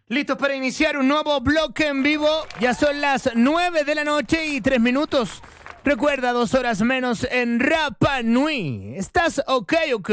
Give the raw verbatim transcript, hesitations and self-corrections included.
Listos para iniciar un nuevo bloque en vivo. Ya son las nueve de la noche y tres minutos. Recuerda, dos horas menos en Rapa Nui. ¿Estás ok, ok?